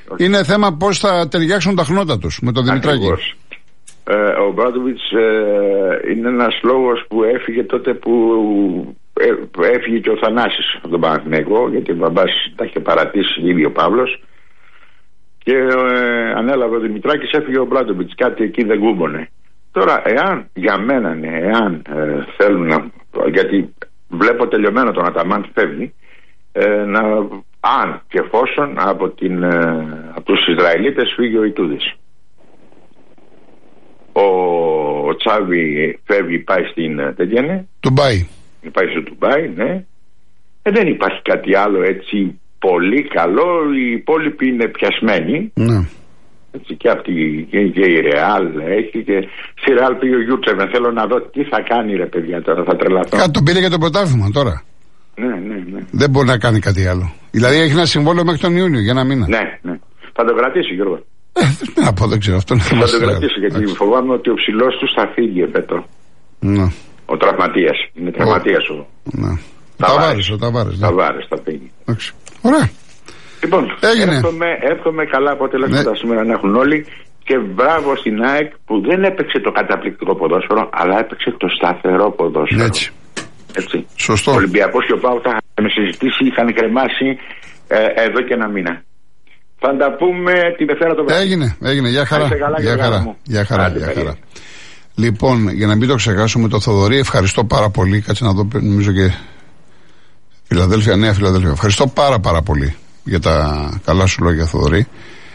Είναι θέμα πώς θα ταιριάξουν τα χνότα τους με τον Δημητράκη. Ο Μπράντοβιτς είναι ένας λόγος που έφυγε τότε που έφυγε και ο Θανάσης από τον Παναθηναϊκό, γιατί ο μπαμπάς τα είχε παρατήσει ήδη ο Παύλος και ανέλαβε ο Δημητράκης, έφυγε ο Μπράντοβιτς, κάτι εκεί δεν κούμπονε. Τώρα εάν για μένα θέλουν να, γιατί βλέπω τελειωμένο τον Αταμάν φεύγει, αν και εφόσον από τους Ισραηλίτες φύγει ο Ιτούδης. Ο Τσάβη φεύγει, πάει στην Ντουμπάι. Πάει στο Ντουμπάι, ναι. Δεν υπάρχει κάτι άλλο έτσι πολύ καλό. Οι υπόλοιποι είναι πιασμένοι. Ναι. Έτσι, και η Ρεάλ έχει και στη Ρεάλ πήγε ο Γιούτσεβεν. Θέλω να δω τι θα κάνει, ρε παιδιά, τώρα θα τρελαθώ. Κάτι τον πήρε για το πρωτάθλημα τώρα. Ναι. Δεν μπορεί να κάνει κάτι άλλο. Δηλαδή έχει ένα συμβόλαιο μέχρι τον Ιούνιο για ένα μήνα. Ναι. Θα το κρατήσει, Γιώργο. Δεν ξέρω, αυτό θα το κρατήσει, γιατί φοβάμαι ότι ο ψηλός του θα φύγει εφέτο. Ναι. Ο τραυματίας. Είναι τραυματίας ο. Ναι. Ο Ταβάρες θα φύγει. Ωραία. Λοιπόν, εύχομαι καλά αποτελέσματα σήμερα να έχουν όλοι και μπράβο στην ΑΕΚ που δεν έπαιξε το καταπληκτικό ποδόσφαιρο, αλλά έπαιξε το σταθερό ποδόσφαιρο. Έτσι. Σωστό. Ο Ολυμπιακός και ο ΠΑΟΚ θα με συζητήσει, είχαν κρεμάσει εδώ και ένα μήνα. Θα τα πούμε τη Δευτέρα το βράδυ. Έγινε. Γεια χαρά. Λοιπόν, για να μην το ξεχάσουμε, το Θοδωρή, ευχαριστώ πάρα πολύ. Κάτσε να δω, νομίζω και Νέα Φιλαδέλφια. Ευχαριστώ πάρα πολύ για τα καλά σου λόγια, Θοδωρή.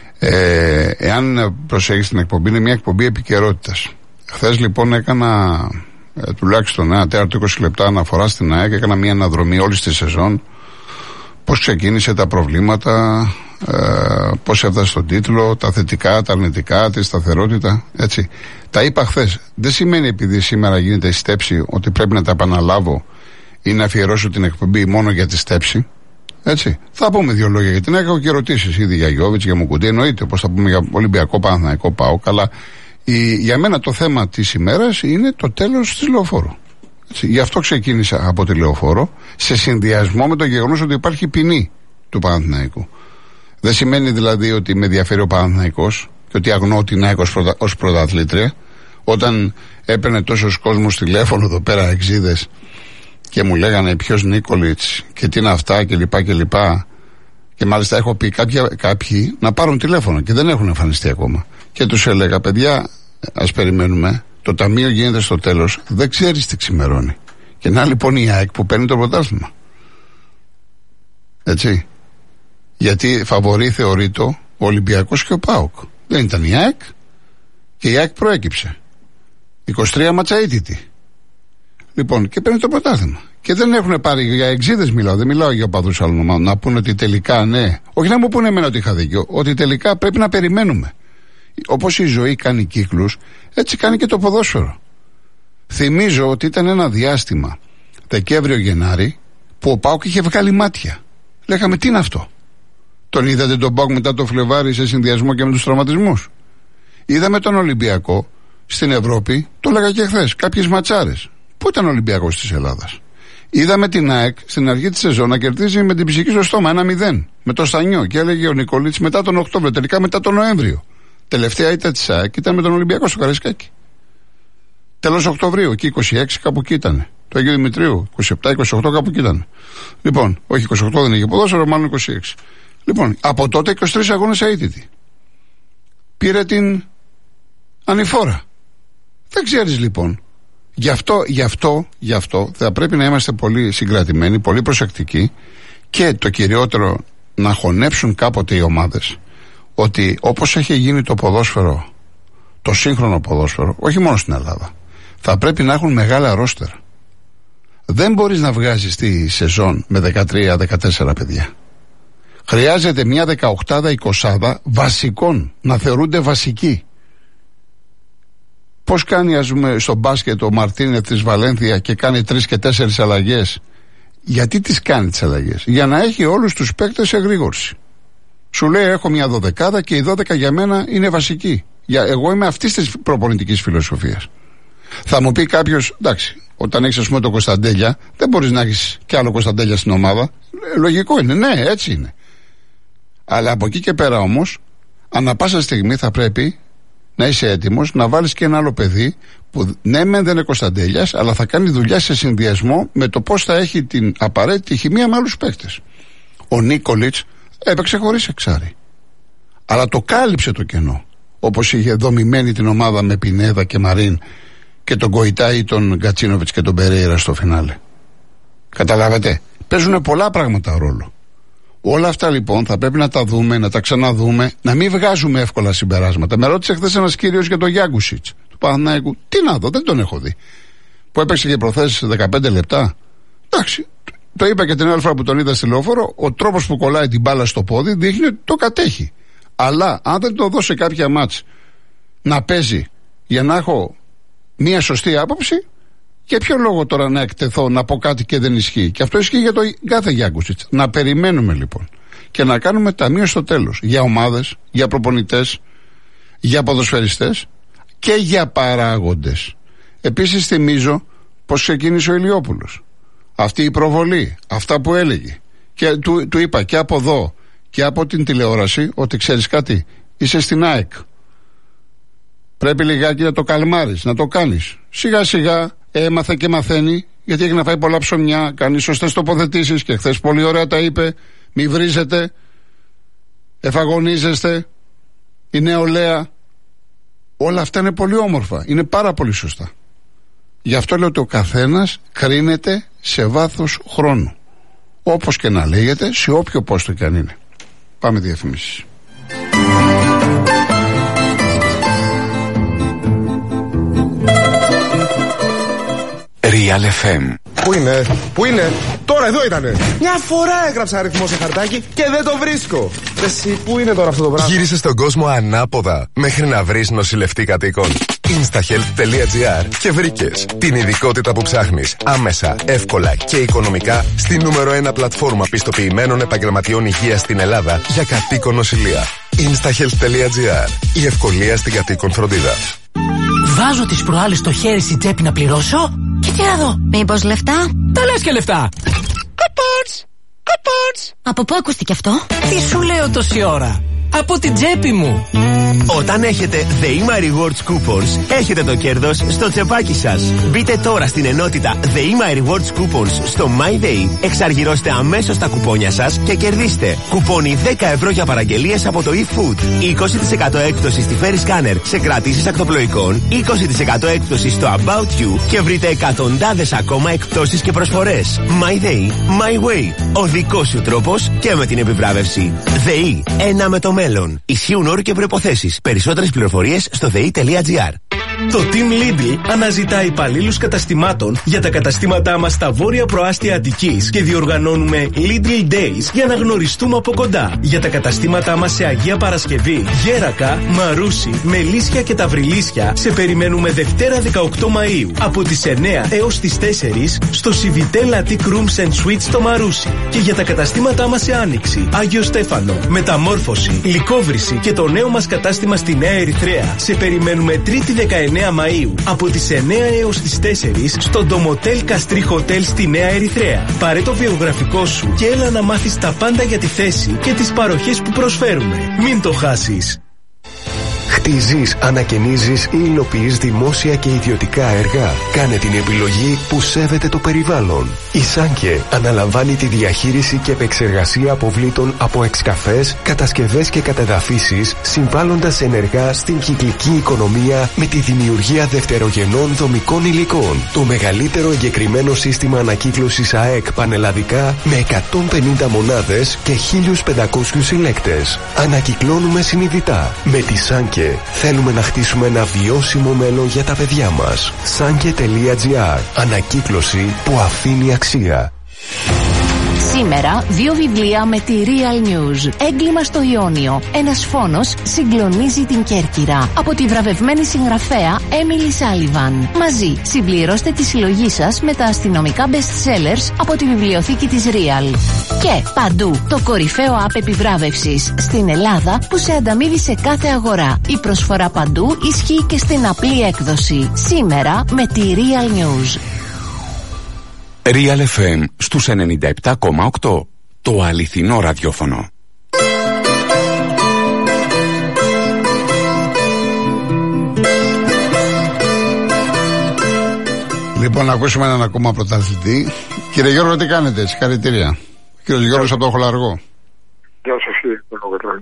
Εάν προσέχεις την εκπομπή, είναι μια εκπομπή επικαιρότητας. Χθες λοιπόν έκανα τουλάχιστον ένα τέταρτο 20 λεπτά αναφορά στην ΑΕΚ, έκανα μια αναδρομή όλη τη σεζόν. Πώς ξεκίνησε, τα προβλήματα, πώς έφτασε στον τίτλο, τα θετικά, τα αρνητικά, τη σταθερότητα, έτσι. Τα είπα χθες. Δεν σημαίνει επειδή σήμερα γίνεται η στέψη ότι πρέπει να τα επαναλάβω ή να αφιερώσω την εκπομπή μόνο για τη στέψη. Έτσι. Θα πούμε δύο λόγια για την ΑΕΚ. Έχω και ερωτήσεις ήδη για Γιώβιτς, για Μουκουντή, εννοείται. Πώς θα πούμε για Ολυμπιακό, Παναθηναϊκό, ΠΑΟΚ. Αλλά για μένα το θέμα της ημέρας είναι το τέλος της Λεωφόρου. Έτσι. Γι' αυτό ξεκίνησα από τη Λεωφόρο, σε συνδυασμό με το γεγονός ότι υπάρχει ποινή του Παναθηναϊκού. Δεν σημαίνει δηλαδή ότι με ενδιαφέρει ο Παναθηναϊκός και ότι αγνοώ την ΑΕΚ ως πρωταθλήτρια. Όταν έπαιρνε τόσος κόσμος τηλέφωνο εδώ πέρα, εξίδες, και μου λέγανε ποιος Νίκολιτς και τι είναι αυτά κλπ. Και μάλιστα έχω πει κάποιοι να πάρουν τηλέφωνο και δεν έχουν εμφανιστεί ακόμα. Και τους έλεγα, παιδιά, ας περιμένουμε. Το ταμείο γίνεται στο τέλος, δεν ξέρεις τι ξημερώνει. Και να λοιπόν η ΑΕΚ που παίρνει το πρωτάθλημα. Έτσι. Γιατί φαβορί θεωρείται ο Ολυμπιακός και ο ΠΑΟΚ. Δεν ήταν η ΑΕΚ και η ΑΕΚ προέκυψε. 23 ματσαίτητη. Λοιπόν, και παίρνει το πρωτάθλημα. Και δεν έχουν πάρει, για εξίδες μιλάω, δεν μιλάω για οπαδούς άλλων ομάδων, να πούνε ότι τελικά ναι. Όχι να μου πούνε εμένα ότι είχα δίκιο, ότι τελικά πρέπει να περιμένουμε. Όπως η ζωή κάνει κύκλους, έτσι κάνει και το ποδόσφαιρο. Θυμίζω ότι ήταν ένα διάστημα, Δεκέμβριο-Γενάρη, που ο ΠΑΟΚ είχε βγάλει μάτια. Λέγαμε, τι είναι αυτό. Τον είδατε τον ΠΑΟΚ μετά το Φλεβάρι σε συνδυασμό και με τους τραυματισμούς. Είδαμε τον Ολυμπιακό στην Ευρώπη, το έλεγα και χθες, κάποιες ματσάρες. Πού ήταν ο Ολυμπιακός της Ελλάδας. Είδαμε την ΑΕΚ στην αρχή της σεζόν να κερδίζει με την ψυχή στο στόμα 1-0 με το Στανιό, και έλεγε ο Νικολίτς μετά τον Οκτώβριο, τελικά μετά τον Νοέμβριο. Τελευταία ήττα της ΑΕΚ ήταν με τον Ολυμπιακό στο Καραϊσκάκι. Τέλος Οκτωβρίου, εκεί 26 κάπου εκεί ήταν. Το Αγίου Δημητρίου, 27-28 κάπου εκεί ήταν. Λοιπόν, όχι 28 δεν είχε ποδόσφαιρο, μάλλον 26. Λοιπόν, από τότε 23 αγώνες αίτητη. Πήρε την ανηφόρα. Δεν ξέρεις λοιπόν. Γι' αυτό θα πρέπει να είμαστε πολύ συγκρατημένοι, πολύ προσεκτικοί και το κυριότερο να χωνέψουν κάποτε οι ομάδες ότι όπως έχει γίνει το ποδόσφαιρο, το σύγχρονο ποδόσφαιρο, όχι μόνο στην Ελλάδα, θα πρέπει να έχουν μεγάλα ρόστερ. Δεν μπορείς να βγάζεις τη σεζόν με 13-14 παιδιά. Χρειάζεται μια 18-20 βασικών, να θεωρούνται βασικοί. Πώς κάνει, ας πούμε, στο μπάσκετ ο Μαρτίνεθ της Βαλένθια και κάνει 3 και 4 αλλαγές. Γιατί τις κάνει τις αλλαγές? Για να έχει όλους τους παίκτες σε γρήγορση. Σου λέει, έχω μια 12 και η 12 για μένα είναι βασική. Εγώ είμαι αυτής της προπονητικής φιλοσοφίας. Θα μου πει κάποιος, εντάξει, όταν έχεις, ας πούμε, τον Κωνσταντέλια, δεν μπορείς να έχεις κι άλλο Κωνσταντέλια στην ομάδα. Λογικό είναι, ναι, έτσι είναι. Αλλά από εκεί και πέρα όμως, ανά πάσα στιγμή θα πρέπει να είσαι έτοιμος να βάλεις και ένα άλλο παιδί που ναι μεν δεν είναι Κωνσταντέλιας, αλλά θα κάνει δουλειά σε συνδυασμό με το πώς θα έχει την απαραίτητη χημεία με άλλους παίκτες. Ο Νίκολιτς έπαιξε χωρίς εξάρι, αλλά το κάλυψε το κενό, όπως είχε δομημένη την ομάδα με Πινέδα και Μαρίν και τον Κοϊτά ή τον Γκατσίνοβιτς και τον Περέιρα στο φινάλε. Καταλάβατε, παίζουν πολλά πράγματα ρόλο. Όλα αυτά λοιπόν θα πρέπει να τα δούμε, να τα ξαναδούμε, να μην βγάζουμε εύκολα συμπεράσματα. Με ρώτησε χθες ένας κύριος για τον Γιάνκουσιτς του Παναθηναϊκού. Τι να δω, δεν τον έχω δει. Που έπαιξε και προχθές 15 λεπτά. Εντάξει, το είπα και την άλλη φορά που τον είδα στη Λεωφόρο, ο τρόπος που κολλάει την μπάλα στο πόδι δείχνει ότι το κατέχει. Αλλά αν δεν το δω σε κάποια μάτς να παίζει για να έχω μία σωστή άποψη, για ποιο λόγο τώρα να εκτεθώ, να πω κάτι και δεν ισχύει? Και αυτό ισχύει για το κάθε Γιάνκουσιτς. Να περιμένουμε λοιπόν και να κάνουμε ταμείο στο τέλος για ομάδες, για προπονητές, για ποδοσφαιριστές και για παράγοντες. Επίσης θυμίζω πως ξεκίνησε ο Ηλιόπουλος. Αυτή η προβολή, αυτά που έλεγε. Και του είπα και από εδώ και από την τηλεόραση ότι ξέρεις κάτι, είσαι στην ΑΕΚ. Πρέπει λιγάκι να το καλμάρεις, να το κάνεις. Σιγά σιγά έμαθε και μαθαίνει, γιατί έχει να φάει πολλά ψωμιά, κάνει σωστές τοποθετήσεις και χθες πολύ ωραία τα είπε. Μη βρίζετε, εφαγωνίζεστε, η νεολαία. Όλα αυτά είναι πολύ όμορφα, είναι πάρα πολύ σωστά. Γι' αυτό λέω ότι ο καθένας κρίνεται σε βάθος χρόνου. Όπως και να λέγεται, σε όποιο πόστο και αν είναι. Πάμε διαφημίσεις. Real FM. Πού είναι, τώρα εδώ ήτανε. Μια φορά έγραψα αριθμό σε χαρτάκι και δεν το βρίσκω. Εσύ, πού είναι τώρα αυτό το πράγμα? Γύρισε στον κόσμο ανάποδα μέχρι να βρεις νοσηλευτή κατοίκων. Instahealth.gr και βρήκες την ειδικότητα που ψάχνεις άμεσα, εύκολα και οικονομικά στη νούμερο 1 πλατφόρμα πιστοποιημένων επαγγελματιών υγείας στην Ελλάδα για κατοίκον νοσηλεία. Instahealth.gr. Η ευκολία στην κατοίκον φροντίδα. Βάζω τις προάλλες το χέρι στην τσέπη να πληρώσω και τι να δω? Μήπως λεφτά? Τα λες και λεφτά. Καπότς. Από πού ακούστηκε αυτό? Τι σου λέω τόση ώρα? Από την τσέπη μου. Όταν έχετε The EMA Rewards Coupons, έχετε το κέρδος στο τσεπάκι σας. Μπείτε τώρα στην ενότητα The EMA Rewards Coupons στο MyDay, εξαργυρώστε αμέσως τα κουπόνια σας και κερδίστε κουπόνι 10 ευρώ για παραγγελίες από το eFood, 20% έκπτωση στη Ferry Scanner σε κρατήσεις ακτοπλοϊκών, 20% έκπτωση στο About You και βρείτε εκατοντάδες ακόμα εκπτώσεις και προσφορές. MyDay, My Way. Ο δικός σου τρόπος και με την επιβράβευση. ΔΕΗ, ένα με το μέλλον. Ισχύουν όροι και προϋποθέσεις. Περισσότερες πληροφορίες στο ΔΕΗ.gr. Το Team Lidl αναζητά υπαλλήλους καταστημάτων για τα καταστήματά μας στα βόρεια προάστια Αττικής και διοργανώνουμε Lidl Days για να γνωριστούμε από κοντά. Για τα καταστήματά μας σε Αγία Παρασκευή, Γέρακα, Μαρούσι, Μελίσια και Ταυριλίσια σε περιμένουμε Δευτέρα 18 Μαΐου από τις 9 έως τις 4 στο Civitel Attic Rooms and Suites στο Μαρούσι. Και για τα καταστήματά μας σε Άνοιξη, Άγιο Στέφανο, Μεταμόρφωση, Λυκόβρηση και το νέο μας κατάστημα στη Νέα Ερυθρέα σε περιμένουμε Τρίτη 19 Μαΐου από τις 9 έως τις 4 στο Ντομοτέλ Καστρί Χοτέλ στη Νέα Ερυθρέα. Πάρε το βιογραφικό σου και έλα να μάθεις τα πάντα για τη θέση και τις παροχές που προσφέρουμε. Μην το χάσεις. Χτίζεις, ανακαινίζεις ή υλοποιείς δημόσια και ιδιωτικά έργα? Κάνε την επιλογή που σέβεται το περιβάλλον. Η Σάνκε αναλαμβάνει τη διαχείριση και επεξεργασία αποβλήτων από εξκαφές, κατασκευές και κατεδαφίσεις, συμβάλλοντας ενεργά στην κυκλική οικονομία με τη δημιουργία δευτερογενών δομικών υλικών. Το μεγαλύτερο εγκεκριμένο σύστημα ανακύκλωσης ΑΕΚ πανελλαδικά με 150 μονάδες και 1.500 συλλέκτες. Ανακυκλώνουμε συνειδητά. Με τη Σάνκε θέλουμε να χτίσουμε ένα βιώσιμο μέλλον για τα παιδιά μας. Sanke.gr. Ανακύκλωση που αφήνει αξία. Σήμερα 2 βιβλία με τη Real News. Έγκλημα στο Ιόνιο. Ένας φόνος συγκλονίζει την Κέρκυρα. Από τη βραβευμένη συγγραφέα Emily Sullivan. Μαζί συμπληρώστε τη συλλογή σας με τα αστυνομικά best sellers από τη βιβλιοθήκη της Real. Και παντού το κορυφαίο app επιβράβευσης στην Ελλάδα που σε ανταμείβει σε κάθε αγορά. Η προσφορά παντού ισχύει και στην απλή έκδοση. Σήμερα με τη Real News. Real FM στους 97,8. Το αληθινό ραδιόφωνο. Λοιπόν, να ακούσουμε έναν ακόμα πρωταθλητή. Κύριε Γιώργο, τι κάνετε, συγχαρητήρια. Κύριος Γιώργος από το Χολαργό. Γεια σας, κύριε Κολοκοτρώνη.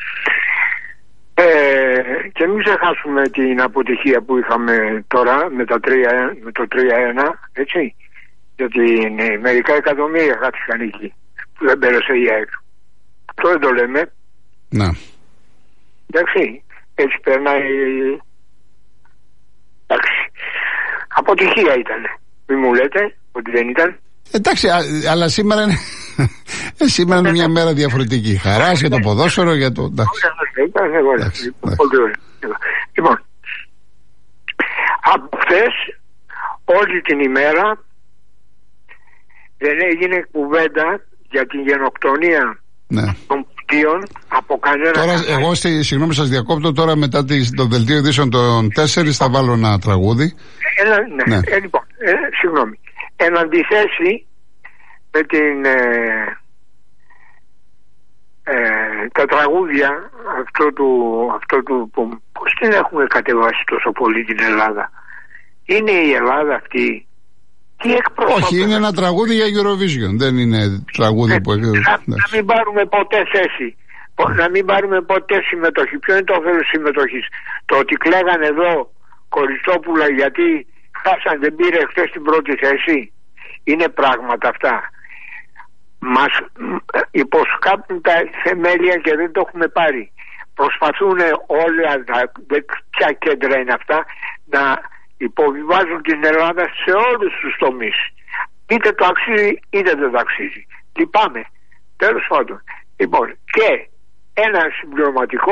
Και μην ξεχάσουμε την αποτυχία που είχαμε τώρα με το 3-1, έτσι. Γιατί μερικά εκατομμύρια χάθηκαν εκεί που δεν πέρασε η ΑΕΚ. Αυτό δεν το λέμε. Ναι. Εντάξει, έτσι περνάει. Εντάξει. Αποτυχία ήταν. Μην μου λέτε ότι δεν ήταν. Εντάξει, αλλά σήμερα είναι, σήμερα είναι μια μέρα διαφορετική. Χαράς για το ποδόσφαιρο, για το... Εντάξει. Λοιπόν, από χθες όλη την ημέρα δεν έγινε κουβέντα για την γενοκτονία των κτίων από κανένα. Τώρα, εγώ, συγγνώμη σας διακόπτω, τώρα μετά το δελτίο ειδήσεων των 4 θα βάλω ένα τραγούδι. Λοιπόν, συγγνώμη. Εν αντιθέσει με τα τραγούδια αυτό του πώς την έχουμε κατεβάσει τόσο πολύ την Ελλάδα. Είναι η Ελλάδα αυτή. Τι εκπροσωπεί? Όχι, είναι ένα τραγούδι για Eurovision. Δεν είναι τραγούδι που... Να μην πάρουμε ποτέ θέση. Να μην πάρουμε ποτέ συμμετοχή. Ποιο είναι το όφελος συμμετοχής? Το ότι κλαίγανε εδώ Κοριστόπουλα γιατί χάσαν, δεν πήρε χθες την πρώτη θέση. Είναι πράγματα αυτά. Μας υποσκάπτουν τα θεμέλια και δεν το έχουμε πάρει. Προσπαθούν όλα ποια κέντρα είναι αυτά να υποβιβάζουν την Ελλάδα σε όλους τους τομείς. Είτε το αξίζει είτε δεν το αξίζει. Λυπάμαι. Τέλος πάντων. Λοιπόν, και ένα συμπληρωματικό,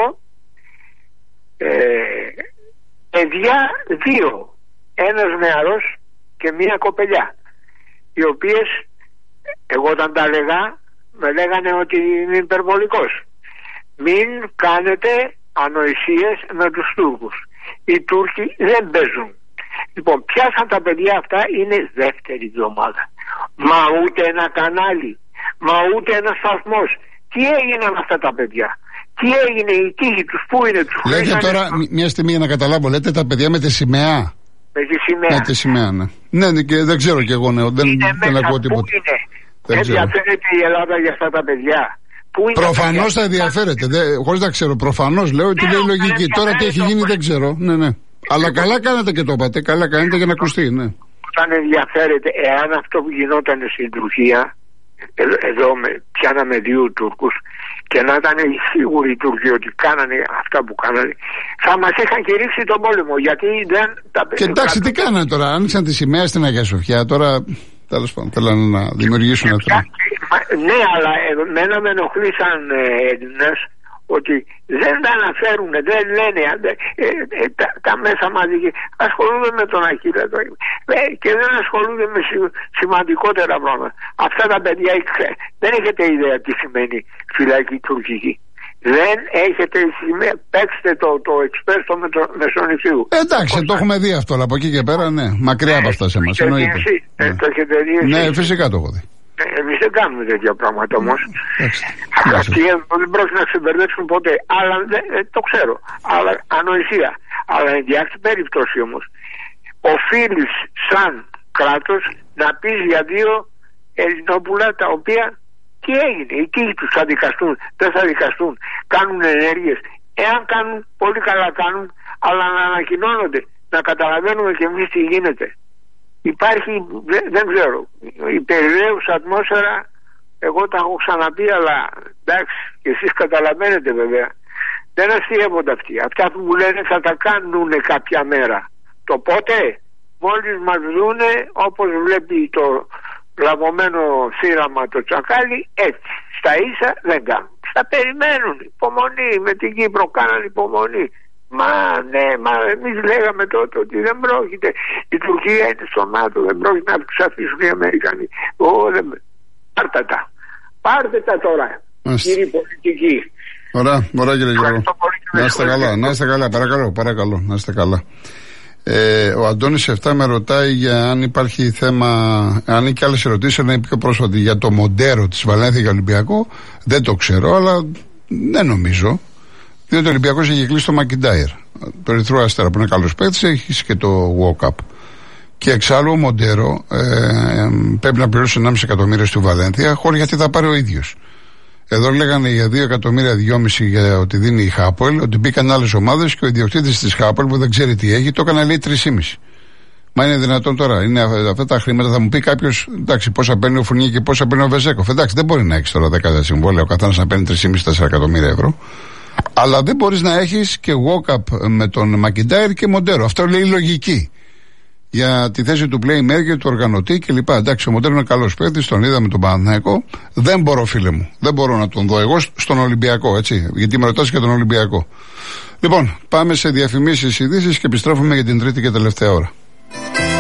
παιδιά 2, ένας νεαρός και μία κοπελιά, οι οποίες εγώ όταν τα λέγα με λέγανε ότι είναι υπερβολικός. Μην κάνετε ανοησίες με τους Τούρκους. Οι Τούρκοι δεν παίζουν. Λοιπόν, πιάσαν τα παιδιά αυτά, είναι δεύτερη εβδομάδα. Μα ούτε ένα κανάλι, μα ούτε ένα σταθμός. Τι έγιναν αυτά τα παιδιά? Τι έγινε, η τύχη τους, πού είναι? Τους λέτε τώρα, μια στιγμή για να καταλάβω, λέτε τα παιδιά με τη σημαία. Με τη σημαία. Με τη σημαία, ναι. Ναι, και δεν ξέρω κι εγώ, ναι, δεν ακούω τίποτα. Δεν ενδιαφέρεται η Ελλάδα για αυτά τα παιδιά. Προφανώς θα ενδιαφέρεται, χωρίς να ξέρω. Προφανώς λέω ότι είναι λογική. Τώρα τι έχει γίνει δεν ξέρω. Ναι. Αλλά καλά κάνετε και το είπατε. Καλά κάνετε για να ακουστεί, ναι. Όταν ενδιαφέρεται, εάν αυτό που γινόταν στην Τουρκία, εδώ πιάναμε 2 Τούρκους και να ήταν σίγουροι οι Τούρκοι ότι κάνανε αυτά που κάνανε, θα μας είχαν κηρύξει τον πόλεμο. Γιατί δεν τα παιδιά. Και εντάξει, τι κάνανε τώρα? Άνοιξαν τη σημαία στην Αγία Σοφιά. Τώρα τέλος πάντων θέλανε να δημιουργήσουν αυτό. Ναι, αλλά εμένα με ενοχλεί σαν Έλληνας ότι δεν τα αναφέρουν, δεν λένε τα μέσα μαζική. Ασχολούνται με τον Αχίλλα και δεν ασχολούνται με σημαντικότερα πράγματα. Αυτά τα παιδιά δεν έχετε ιδέα τι σημαίνει φυλακή τουρκική. Δεν έχετε σημαία. Παίξτε το εξπέρστο με το Μεσονυχίου. Εντάξει, το έχουμε δει αυτό, αλλά από εκεί και πέρα, ναι, μακριά από αυτά σε εμάς. Εννοείται. Το έχετε δει? Ναι, φυσικά το έχω δει. Εμείς δεν κάνουμε τέτοια πράγματα όμως. Αυτοί δεν πρόκειται να ξεμπερδέψουν ποτέ. Αλλά το ξέρω. Αλλά ανοησία. Αλλά εν διάρκεια περίπτωση όμως, οφείλεις σαν κράτος να πεις για 2 Ελληνόπουλα τα οποία τι έγινε, οι τύχοι τους θα δικαστούν, δεν θα δικαστούν, κάνουν ενέργειες. Εάν κάνουν, πολύ καλά κάνουν, αλλά να ανακοινώνονται, να καταλαβαίνουμε και εμείς τι γίνεται. Υπάρχει, δεν ξέρω, η περιραίουσα ατμόσφαιρα, εγώ τα έχω ξαναπεί, αλλά εντάξει, και εσείς καταλαβαίνετε βέβαια, δεν αστείευονται αυτοί. Αυτά που μου λένε θα τα κάνουν κάποια μέρα. Το πότε, μόλις μας δούνε, όπως βλέπει το λαβωμένο θύραμα το τσακάλι, έτσι, στα ίσα δεν κάνουν. Θα περιμένουν, υπομονή, με την Κύπρο κάναν υπομονή. Μα ναι, εμείς λέγαμε τότε ότι δεν πρόκειται. Η Τουρκία είναι στο ΝΑΤΟ, δεν πρόκειται να τους αφήσουν οι Αμερικανοί. Πάρτε τα τώρα, κύριοι πολιτικοί. Ωραία κύριε Γιώργο. Να είστε καλά, παρακαλώ, να είστε καλά. Ο Αντώνης 7 με ρωτάει για αν υπάρχει θέμα, αν είναι και άλλες ερωτήσεις, να είναι πιο πρόσφατη για το Μοντέρο της Βαλένθια για Ολυμπιακό. Δεν το ξέρω, αλλά δεν νομίζω. Διότι ο Ολυμπιακός έχει κλείσει το Μακιντάιρ, το Ερυθρό Αστέρα, που είναι καλός παίκτης, έχει και το walk-up. Και εξάλλου ο Μοντέρο πρέπει να πληρώσει 1,5 εκατομμύριο στη Βαλένθια, χωρίς γιατί θα πάρει ο ίδιος. Εδώ λέγανε για 2 εκατομμύρια 2,5 για ότι δίνει η Χάπολ, ότι μπήκαν άλλες ομάδες και ο ιδιοκτήτης της Χάπολ που δεν ξέρει τι έχει, το έκανε λέει 3,5. Μα είναι δυνατόν τώρα? Είναι αυτά τα χρήματα, θα μου πει κάποιος, εντάξει, πόσα παίρνει ο Φουρνιέ και πόσα παίρνει ο Βεζέκοφ. Εντάξει, δεν μπορεί να έχει τώρα 10 συμβόλαια, ο καθένας να παίρνει 3,5-4 εκατομμύρια ευρώ. Αλλά δεν μπορείς να έχεις και walk-up με τον Μακιντάιρ και Μοντέρο. Αυτό λέει η λογική. Για τη θέση του playmaker, του οργανωτή κλπ. Εντάξει, ο Μοντέρο είναι καλός παίκτης, τον είδαμε τον Παναθηναϊκό. Δεν μπορώ, φίλε μου, δεν μπορώ να τον δω εγώ στον Ολυμπιακό, έτσι. Γιατί με ρωτάς και τον Ολυμπιακό. Λοιπόν, πάμε σε διαφημίσεις, ειδήσεις και επιστρέφουμε για την τρίτη και τελευταία ώρα.